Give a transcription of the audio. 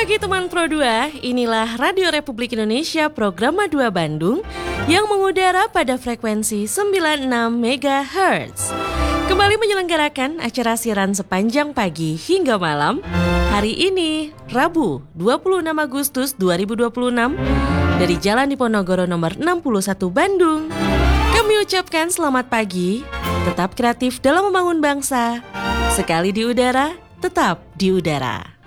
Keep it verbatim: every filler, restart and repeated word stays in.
pagi teman Pro dua, inilah Radio Republik Indonesia program dua Bandung yang mengudara pada frekuensi sembilan puluh enam megahertz. Kembali menyelenggarakan acara siaran sepanjang pagi hingga malam. Hari ini, Rabu dua puluh enam Agustus dua ribu dua puluh enam, dari Jalan Diponegoro nomor enam puluh satu Bandung. Kami ucapkan selamat pagi, tetap kreatif dalam membangun bangsa. Sekali di udara, tetap di udara.